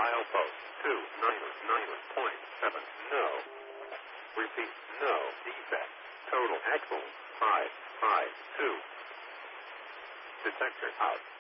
Milepost 299.7. No. Repeat. No. Defect. Total axle 552. Detector out.